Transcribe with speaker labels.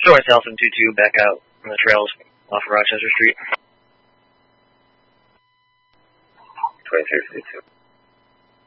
Speaker 1: North South and 22 back out on the trails off of Rochester Street.
Speaker 2: 26, 22.